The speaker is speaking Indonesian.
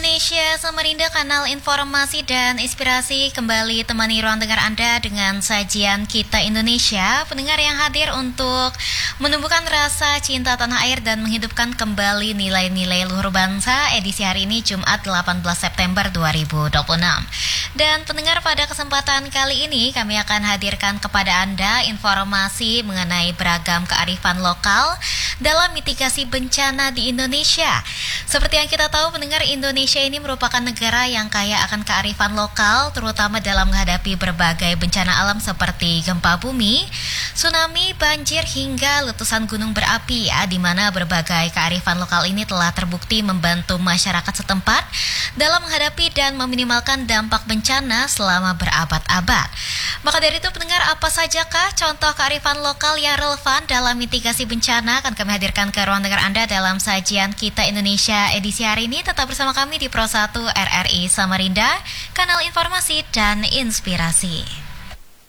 Indonesia Samarinda, kanal informasi dan inspirasi, kembali temani ruang dengar Anda dengan sajian Kita Indonesia. Pendengar yang hadir untuk menumbuhkan rasa cinta tanah air dan menghidupkan kembali nilai-nilai luhur bangsa, edisi hari ini Jumat 18 September 2026. Dan pendengar, pada kesempatan kali ini kami akan hadirkan kepada Anda informasi mengenai beragam kearifan lokal dalam mitigasi bencana di Indonesia. Seperti yang kita tahu, pendengar, Indonesia ini merupakan negara yang kaya akan kearifan lokal, terutama dalam menghadapi berbagai bencana alam seperti gempa bumi, tsunami, banjir, hingga letusan gunung berapi, di mana berbagai kearifan lokal ini telah terbukti membantu masyarakat setempat dalam menghadapi dan meminimalkan dampak bencana selama berabad-abad. Maka dari itu, pendengar, apa sajakah contoh kearifan lokal yang relevan dalam mitigasi bencana akan kami hadirkan ke ruang dengar Anda dalam sajian Kita Indonesia edisi hari ini. Tetap bersama kami di Pro 1 RRI Samarinda, kanal informasi dan inspirasi.